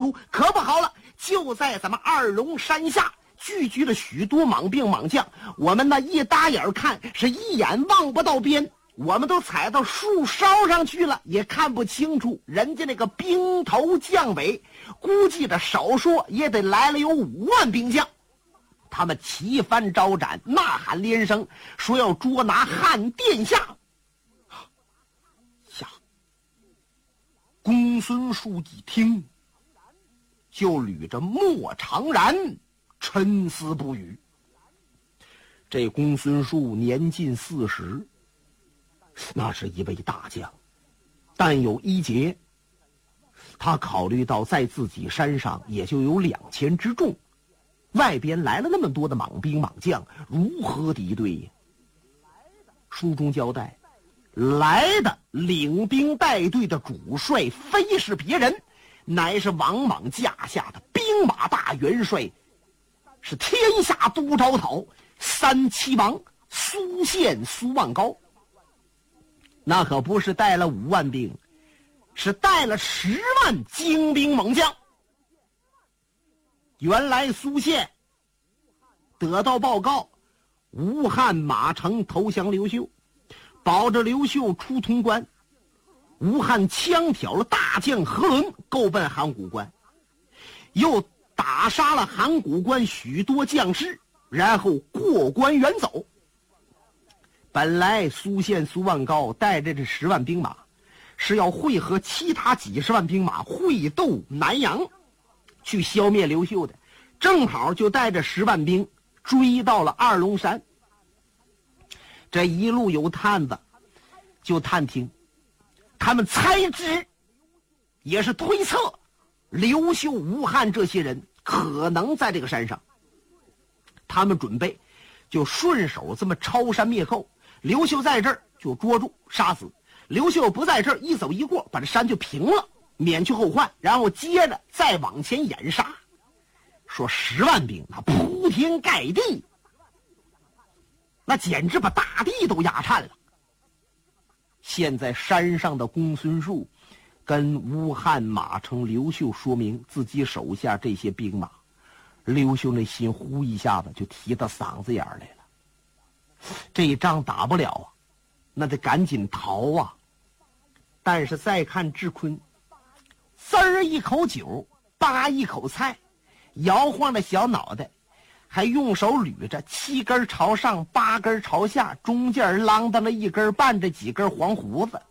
出，可不好了，就在咱们二龙山下聚集了许多莽兵莽将，我们那一打眼看是一眼望不到边，我们都踩到树梢上去了，也看不清楚人家那个兵头将尾，估计着少说也得来了有5万兵将。他们旗幡招展，呐喊连声，说要捉拿汉殿下。公孙述一听，就捋着莫长然沉思不语。这公孙述年近40，那是一位大将，但有一节，他考虑到在自己山上也就有2000之众，外边来了那么多的莽兵莽将，如何敌对呀？书中交代，来的领兵带队的主帅非是别人，乃是王莽驾下的兵马大元帅，是天下都招讨3齐王苏宪、苏万高。那可不是带了5万兵，是带了10万精兵猛将。原来苏宪得到报告，吴汉马城投降刘秀，保着刘秀出潼关。吴汉枪挑了大将何伦，够奔函谷关，又打杀了函谷关许多将士，然后过关远走。本来苏宪、苏万高带着这10万兵马，是要会合其他几十万兵马会斗南阳，去消灭刘秀的，正好就带着10万兵追到了二龙山。这一路有探子就探听，他们猜知也是推测刘秀、吴汉这些人可能在这个山上，他们准备就顺手这么抄山灭寇，刘秀在这儿就捉住杀死，刘秀不在这儿一走一过，把这山就平了，免去后患，然后接着再往前掩杀。说10万兵那铺天盖地，那简直把大地都压颤了。现在山上的公孙述跟乌汉马城刘秀说明自己手下这些兵马，刘秀那心呼一下子就提到嗓子眼来了。这一仗打不了啊，那得赶紧逃啊。但是再看智坤，滋儿一口酒，扒一口菜，摇晃着小脑袋，还用手捋着7根朝上8根朝下，中间啷当了1根伴着几根黄胡子。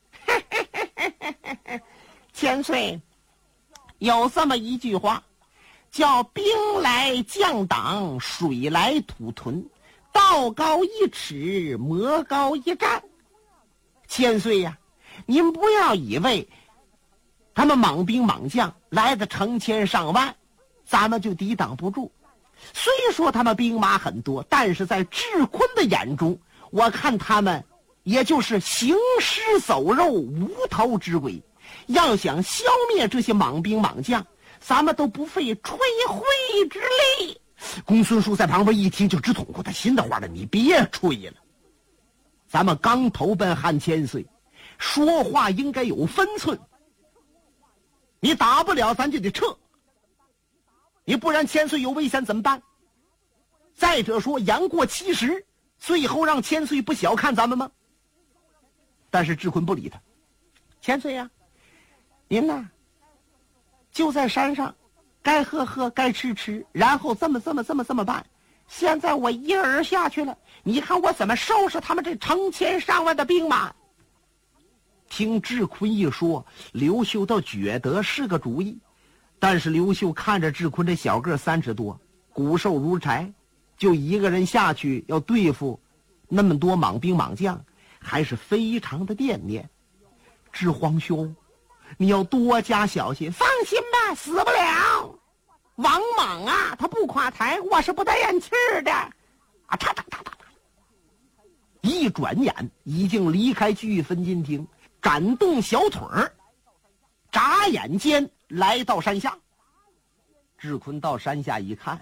千岁，有这么一句话，叫兵来将挡，水来土屯，道高1尺，魔高1丈。千岁呀，您不要以为他们莽兵莽将来的成千上万，咱们就抵挡不住。虽说他们兵马很多，但是在智坤的眼中，我看他们也就是行尸走肉，无头之鬼。要想消灭这些莽兵莽将，咱们都不费吹灰之力。公孙述在旁边一听就直捅过他心的话了，你别吹了，咱们刚投奔汉千岁，说话应该有分寸，你打不了咱就得撤，你不然千岁有危险怎么办？再者说言过其实，最后让千岁不小看咱们吗？但是智坤不理他。千岁呀，您呐就在山上，该喝喝，该吃吃，然后这么办。现在我一人下去了，你看我怎么收拾他们这成千上万的兵马。听智坤一说，刘秀倒觉得是个主意，但是刘秀看着智坤这小个30多，骨瘦如柴，就一个人下去要对付那么多莽兵莽将，还是非常的惦念。智皇兄，你要多加小心。放心吧，死不了。王莽啊，他不垮台，我是不带咽气的。啊，嚓嚓嚓嚓！一转眼已经离开聚义分金厅，展动小腿儿，眨眼间来到山下。智坤到山下一看，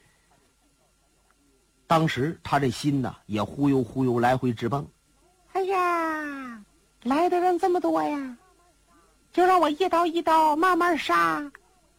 当时他这心呢也忽悠忽悠来回直蹦。哎呀，来的人这么多呀，就让我一刀一刀慢慢杀，